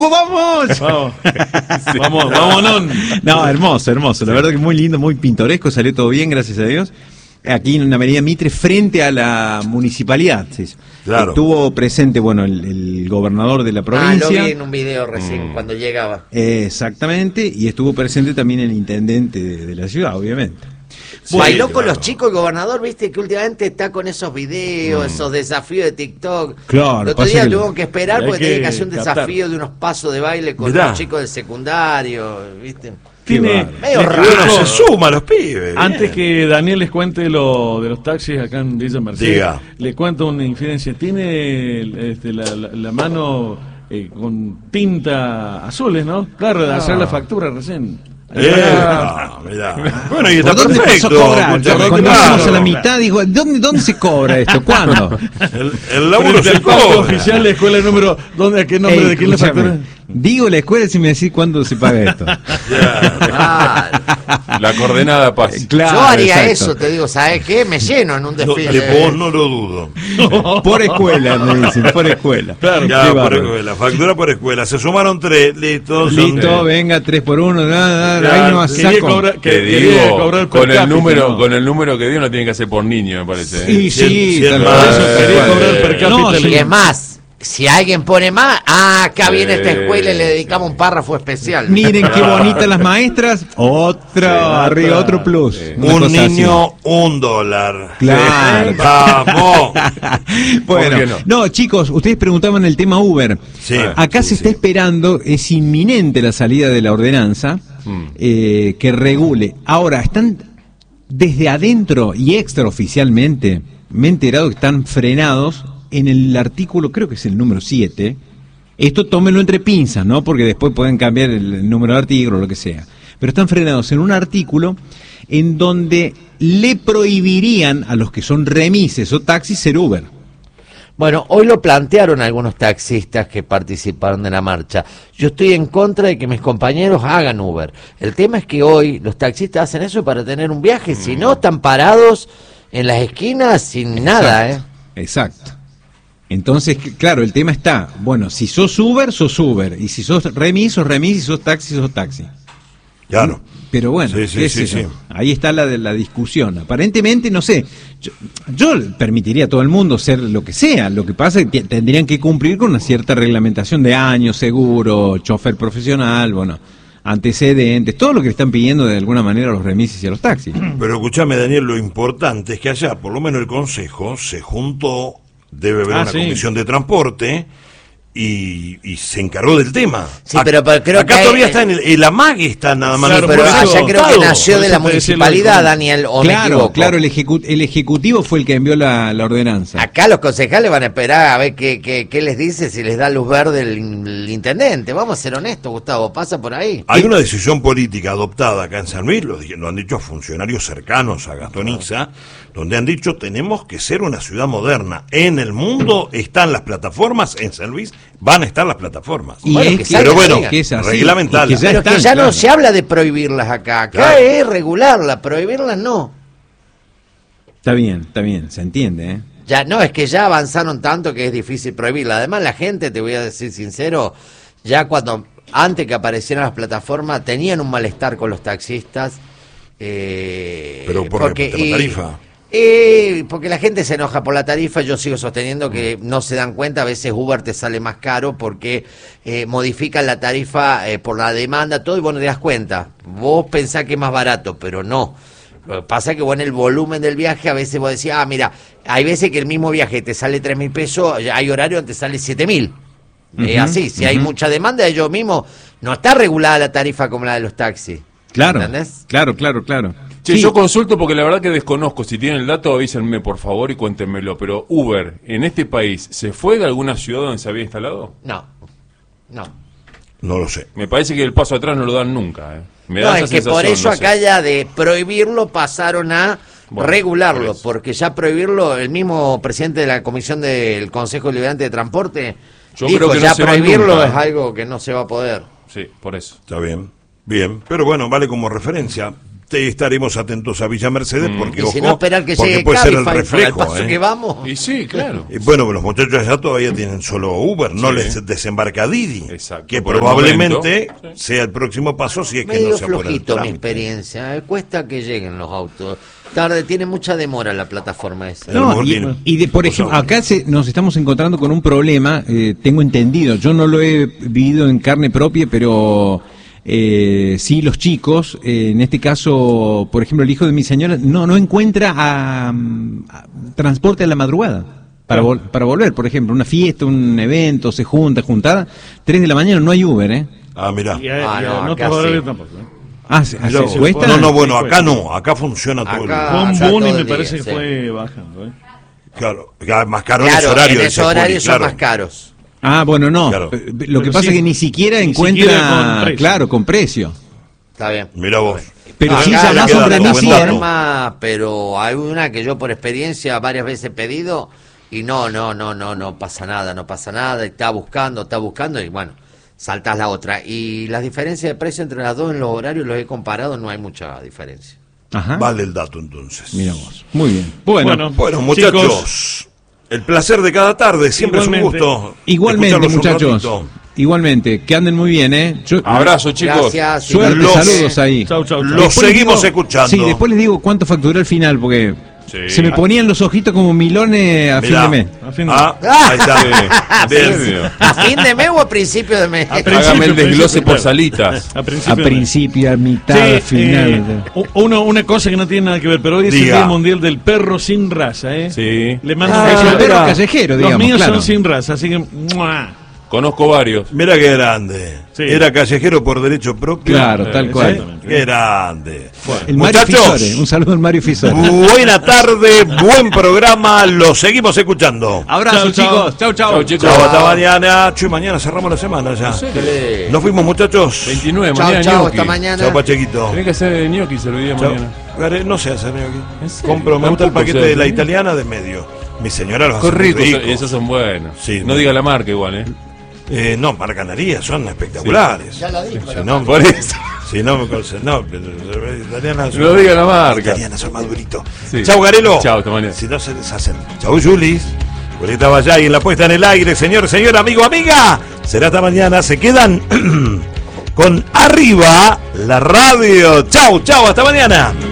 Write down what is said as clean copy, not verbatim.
¡Vamos! Vamos, vamos, vámonos. No, hermoso, hermoso. La verdad que muy lindo, muy pintoresco, salió todo bien, gracias a Dios. Aquí en la Avenida Mitre, frente a la municipalidad. Sí. Claro. Estuvo presente, bueno, el gobernador de la provincia. Lo vi en un video recién, cuando llegaba. Exactamente, y estuvo presente también el intendente de la ciudad, obviamente. Sí, bailó con los chicos el gobernador, viste que últimamente está con esos videos, esos desafíos de TikTok. Claro, el otro día que tuvo que esperar porque tenía que hacer un captar. desafío de unos pasos de baile con los chicos del secundario, viste. Tiene medio raro. Bueno, se suma a los pibes. Antes bien. que Daniel les cuente lo de los taxis acá en Villa Mercedes, Diga. le cuento una infidencia. Tiene la mano con tinta azules, ¿no? Claro, de hacer la factura recién. Mirá. Bueno, y está ¿Por dónde perfecto. pasó a cobrar? Escuchame, Cuando claro. íbamos a la mitad, digo, ¿dónde se cobra esto? ¿Cuándo? El laburo Frente se al pacto cobra. oficial de escuela número, ¿a qué nombre de quién la Escúchame, factura? digo la escuela si me decís cuándo se paga esto. La coordenada paz. Claro, Yo haría exacto. eso, te digo, ¿sabes qué? Me lleno en un desfile. Vos no lo dudo. Por escuela, me dicen, por escuela. Claro, Ya, Qué por bárbaro. escuela. Factura por escuela. Se sumaron 3. Listo. son Listo, tres. venga, 3 por 1, ahí Claro, no quería saco. cobrar- Que quería digo, cobrar per con el cápita, número, ¿no? con el número que dio no tiene que hacer por niño, me parece. Sí, sí, Cien- tal cien- cual. Eso quería cobrar per cápita. No, Y es más, si alguien pone más, acá viene esta Sí, escuela y le dedicamos un párrafo especial. Miren qué bonitas las maestras. Arriba, otro plus. Una Un cosa niño, $1. Claro. Vamos. Bueno, ¿Por qué no? no, chicos, ustedes preguntaban el tema Uber. Sí. Acá Sí, se está sí. esperando, es inminente la salida de la ordenanza que regule. Ahora, están desde adentro y extraoficialmente, me he enterado que están frenados en el artículo, creo que es el número 7. Esto tómenlo entre pinzas, ¿no? Porque después pueden cambiar el número de artículo o lo que sea. Pero están frenados en un artículo en donde le prohibirían a los que son remises o taxis ser Uber. Bueno, hoy lo plantearon algunos taxistas que participaron de la marcha. Yo estoy en contra de que mis compañeros hagan Uber. El tema es que hoy los taxistas hacen eso para tener un viaje, si no están parados en las esquinas sin nada, ¿eh? Exacto. Entonces, claro, el tema está, bueno, si sos Uber, sos Uber, y si sos remis, sos remis, y si sos taxi. Claro. Pero bueno, Sí, sí, qué sí, sé yo. sí. Ahí está la discusión. Aparentemente, no sé, yo permitiría a todo el mundo ser lo que sea. Lo que pasa es que tendrían que cumplir con una cierta reglamentación de años, seguro, chofer profesional, bueno, antecedentes, todo lo que le están pidiendo de alguna manera a los remises y a los taxis. Pero escúchame, Daniel, lo importante es que allá, por lo menos el Consejo, se juntó, debe haber una sí. comisión de transporte y se encargó del tema. Sí, pero creo acá que todavía hay- está en el AMAG está nada más. Claro, Pero por eso- allá creo que nació por de eso la te decía lo municipalidad, del- Daniel, o me Claro, equivoco. claro, el ejecutivo fue el que envió la ordenanza. Acá los concejales van a esperar a ver qué les dice, si les da luz verde el intendente. Vamos a ser honestos, Gustavo, pasa por ahí. Hay una decisión política adoptada acá en San Luis, lo han dicho funcionarios cercanos a Gastón Izza, donde han dicho tenemos que ser una ciudad moderna. En el mundo están las plataformas, en San Luis van a estar las plataformas. Y Bueno, es que que, salga, pero bueno, diga. que es así, reglamentarla. y que ya Pero que están, ya claro. no se habla de prohibirlas acá. Acá Claro. es regularlas, prohibirlas no. Está bien, se entiende, ¿eh? Ya no, es que ya avanzaron tanto que es difícil prohibirla. Además, la gente, te voy a decir sincero, ya antes que aparecieran las plataformas, tenían un malestar con los taxistas. Pero por la y- tarifa. porque la gente se enoja por la tarifa. Yo sigo sosteniendo que no se dan cuenta, a veces Uber te sale más caro porque modifican la tarifa por la demanda, todo, y vos no te das cuenta. Vos pensás que es más barato, pero no. Lo que pasa es que bueno, el volumen del viaje, a veces vos decís, mira, hay veces que el mismo viaje te sale 3.000 pesos, hay horario donde te sale 7.000. Así, si hay mucha demanda, ellos mismos, no está regulada la tarifa como la de los taxis. Claro, ¿Entendés? claro. Che, Sí. yo consulto porque la verdad que desconozco. Si tienen el dato, avísenme por favor y cuéntenmelo. Pero Uber, ¿en este país se fue de alguna ciudad donde se había instalado? No. No lo sé. Me parece que el paso atrás no lo dan nunca. Me No, da es esa que por sensación, eso no sé. acá ya de prohibirlo pasaron a Bueno, regularlo, por eso. porque ya prohibirlo, el mismo presidente de la Comisión del Consejo Liberante de Transporte Yo dijo, creo que no ya se va prohibirlo nunca. es algo que no se va a poder. Sí, por eso. Está bien. Bien. Pero bueno, vale como referencia. estaremos atentos a Villa Mercedes porque, y ojo, si no esperar que porque llegue puede ser el Cabify, reflejo. para el paso que vamos. Y sí, claro. Bueno, los muchachos allá todavía tienen solo Uber, no Sí. les desembarca Didi, Exacto, que por el probablemente momento. sea el próximo paso si es que Medio no se apura el flojito mi trámite. experiencia. Cuesta que lleguen los autos. Tarde, tiene mucha demora la plataforma esa. No, Lamborghini. por ejemplo, acá nos estamos encontrando con un problema, tengo entendido, yo no lo he vivido en carne propia, pero sí los chicos, en este caso, por ejemplo, el hijo de mi señora no encuentra a transporte a la madrugada. Para volver, por ejemplo, una fiesta, un evento, juntada, 3 de la mañana no hay Uber, ¿eh? Ah, mirá. Y no, en acá otros horarios sí. tampoco. Mirá vos. ¿cuesta? No, bueno, acá no, acá funciona todo el Acá- día. Fue un ya boom y todo me el día, parece que sí. fue bajando. Claro, más caro en Claro, ese horario. en dice esos Juli, horarios son claro. más caros. Ah, bueno, no. Claro. Lo que Pero pasa sí, es que ni siquiera ni encuentra, siquiera con precio. claro, con precio. Está bien. Mirá vos. Pero No, sí acá llamás la sobre buen dato. plataforma, pero hay una que yo por experiencia varias veces he pedido y no pasa nada, está buscando y bueno, saltás la otra. Y las diferencias de precio entre las dos en los horarios los he comparado, no hay mucha diferencia. Ajá. Vale el dato entonces. Mira vos. Muy bien. Bueno, Bueno, muchachos, el placer de cada tarde, siempre Igualmente. es un gusto. igualmente, escucharlos un muchachos. ratito. Igualmente, que anden muy bien, ¿eh? Abrazo, chicos. Gracias. Suerte, Los- saludos ahí. Chau, chau, chau. Los Después les seguimos digo- escuchando. Sí, después les digo cuánto facturé al final, porque Sí. se me ponían los ojitos como milones a fin Mirá. de mes. A fin de Ahí está. ¿En Bien. serio? ¿A fin de mes o a principio de mes? Hágame el desglose por claro. salitas. A principio. A de- principio, a mitad, Sí, a final. una cosa que no tiene nada que ver, pero hoy es el Diga. Día Mundial del Perro sin raza, ¿eh? Sí. Le mando Ah, un beso. el perro mira. callejero, Los digamos, míos claro. son sin raza, así que... ¡mua! Conozco varios. Mira qué grande. Sí. Era callejero por derecho propio. Claro, tal cual. Exactamente. Qué grande. El Mario Muchachos, Fisore, un saludo al Mario Fisore. buena tarde, buen programa, lo seguimos escuchando. Abrazo, Chau, chau. chicos. Chau, chau. Chau, chicos. Chao, hasta mañana. Che, mañana cerramos la semana ya. Nos fuimos, muchachos. 29, Chao, mañana chao, gnocchi. hasta mañana. Chao, Pachequito. Tenés que hacer gnocchi el día de Chao. mañana. Gare, no sé hacer aquí. ¿En serio? Compro, me gusta el Tampoco paquete sé de la hacer. italiana de medio. Mi señora los hace Qué muy rico, ricos. esos son buenos. Sí. No diga la marca igual, ¿eh? No, marcanaría, son espectaculares. Ya la dijo, Si la no, Por eso. si no, no, italianas No diga la marca. italianas son más duritos. Sí. Chau, Garelo. Chau, hasta mañana. Si no se deshacen. Chau, Julis. Julieta Vallay en la puesta en el aire. Señor, amigo, amiga. Será hasta mañana. Se quedan con Arriba la Radio. Chau, hasta mañana.